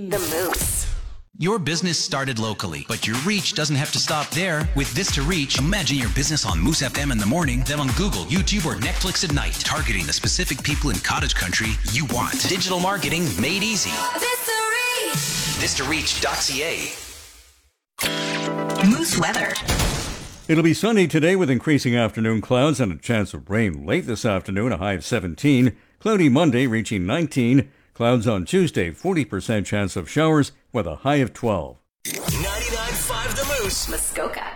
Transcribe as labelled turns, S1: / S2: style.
S1: The Moose.
S2: Your business started locally, but your reach doesn't have to stop there. With This to Reach, imagine your business on Moose FM in the morning, then on Google, YouTube, or Netflix at night, targeting the specific people in cottage country you want. Digital marketing made easy.
S1: This to Reach.
S2: ThisToReach.ca.
S1: Moose weather.
S3: It'll be sunny today with increasing afternoon clouds and a chance of rain late this afternoon, a high of 17. Cloudy Monday reaching 19. Clouds on Tuesday, 40% chance of showers with a high of 12.
S2: 99.5 The Moose.
S1: Muskoka.